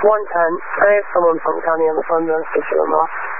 110. I have someone from county on the phone. Do you want to speak to them off?